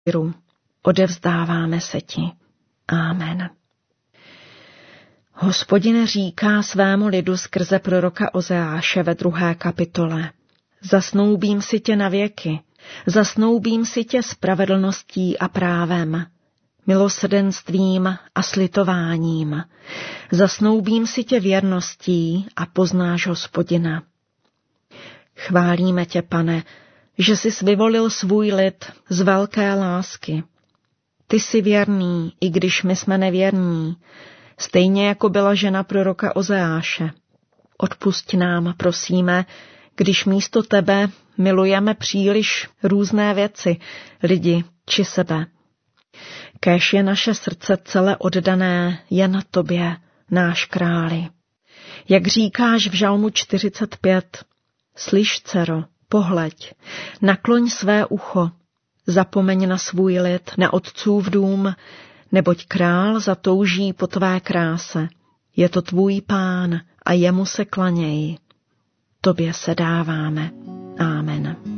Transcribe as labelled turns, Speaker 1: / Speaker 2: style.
Speaker 1: odevzdáváme se ti. Amen. Hospodin říká svému lidu skrze proroka Ozeáše ve 2. kapitole. Zasnoubím si tě na věky, zasnoubím si tě spravedlností a právem, milosrdenstvím a slitováním. Zasnoubím si tě věrností a poznáš Hospodina. Chválíme tě, Pane, že jsi vyvolil svůj lid z velké lásky. Ty jsi věrný, i když my jsme nevěrní, stejně jako byla žena proroka Ozeáše. Odpusť nám, prosíme, když místo tebe milujeme příliš různé věci, lidi či sebe. Kéž je naše srdce celé oddané jen tobě, náš králi. Jak říkáš v Žalmu 45, slyš, dcero, pohleď, nakloň své ucho, zapomeň na svůj lid, na otcův dům, neboť král zatouží po tvé kráse. Je to tvůj Pán a jemu se klaněj. Tobě se dáváme. Amen.